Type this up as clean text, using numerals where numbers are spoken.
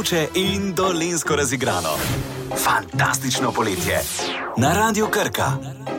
vroče in dolenjsko razigrano. Fantastično poletje. Na Radiu Krka.